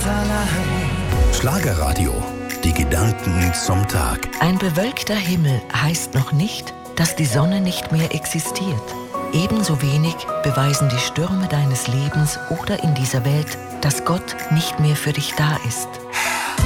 Schlagerradio. Die Gedanken zum Tag. Ein bewölkter Himmel heißt noch nicht, dass die Sonne nicht mehr existiert. Ebenso wenig beweisen die Stürme deines Lebens oder in dieser Welt, dass Gott nicht mehr für dich da ist.